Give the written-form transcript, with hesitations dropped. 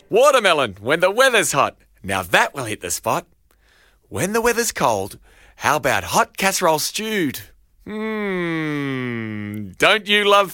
Watermelon when the weather's hot. Now that will hit the spot. When the weather's cold, how about hot casserole stewed? Don't you love